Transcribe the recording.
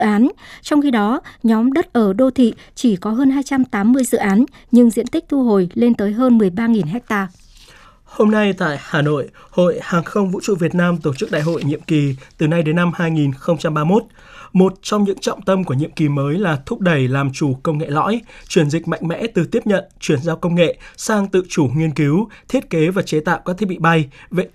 án. Trong khi đó, nhóm đất ở đô thị chỉ có hơn 280 dự án, nhưng diện tích thu hồi lên tới hơn 13.000 ha. Hôm nay tại Hà Nội, Hội Hàng không Vũ trụ Việt Nam tổ chức đại hội nhiệm kỳ từ nay đến năm 2031. Một trong những trọng tâm của nhiệm kỳ mới là thúc đẩy làm chủ công nghệ lõi, chuyển dịch mạnh mẽ từ tiếp nhận, chuyển giao công nghệ sang tự chủ nghiên cứu, thiết kế và chế tạo các thiết bị bay, vệ